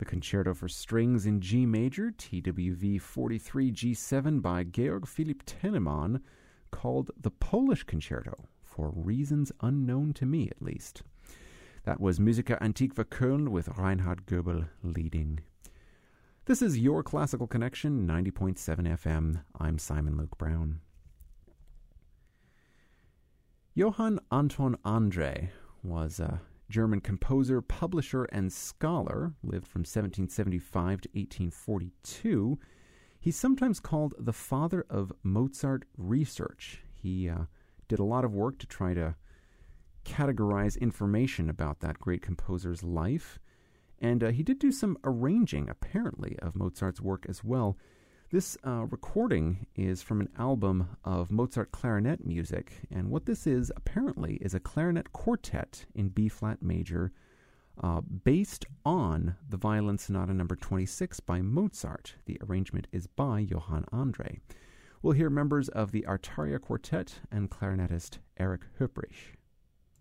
The Concerto for Strings in G Major, TWV 43 G7 by Georg Philipp Telemann, called the Polish Concerto, for reasons unknown to me at least. That was Musica Antiqua Köln with Reinhard Goebel leading. This is your Classical Connection, 90.7 FM. I'm Simon Luke Brown. Johann Anton André was a German composer, publisher, and scholar, lived from 1775 to 1842. He's sometimes called the father of Mozart research. He did a lot of work to try to categorize information about that great composer's life. And he did do some arranging, apparently, of Mozart's work as well. This recording is from an album of Mozart clarinet music. And what this is, apparently, is a clarinet quartet in B-flat major based on the Violin Sonata No. 26 by Mozart. The arrangement is by Johann André. We'll hear members of the Artaria Quartet and clarinetist Erich Höprich.